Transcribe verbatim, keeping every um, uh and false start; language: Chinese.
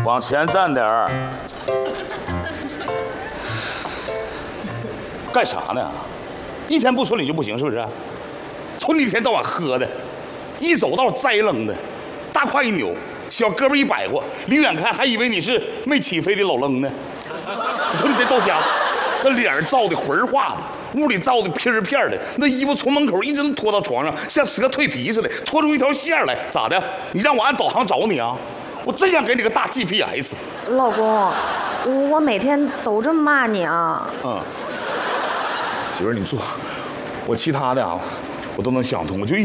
往前站点儿。干啥呢？一天不村里就不行，是不是？村里一天到晚喝的，一走道栽扔的，大胯一扭，小胳膊一摆活，离远看还以为你是没起飞的老扔呢。你说你这到家，那脸照的浑化的，屋里照的片儿片儿的，那衣服从门口一直能拖到床上，像蛇蜕皮似的，拖出一条线来，咋的？你让我按导航找你啊？我真想给你个大 G P S。 老公，我每天都这么骂你啊。 嗯。媳妇儿，你坐，我其他的啊，我都能想通，我就一